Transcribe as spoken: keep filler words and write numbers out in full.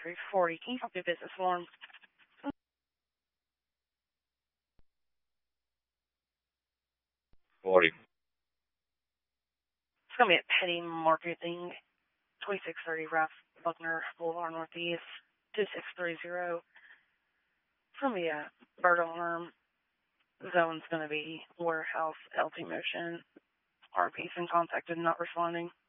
three forty. Can you help me business form? forty. It's going to be at Petty Marketing, twenty-six thirty Ralph Buckner Boulevard Northeast, two six three zero. It's going to be a bird alarm. Zone's going to be warehouse, L T Motion. R P's been contacted, not responding.